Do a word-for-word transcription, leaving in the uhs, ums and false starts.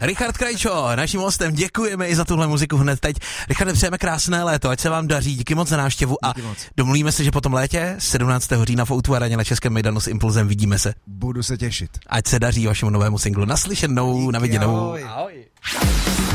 Richard Krajčo, naším hostem, děkujeme i za tuhle muziku hned teď. Richarde, přejeme krásné léto, ať se vám daří, díky moc za návštěvu a domluvíme se, že potom létě sedmnáctého října v O dva Areně na Českém Mejdanu s Impulzem vidíme se. Budu se těšit. Ať se daří vašemu novému singlu. Naslyšenou, na viděnou. Ahoj. Ahoj.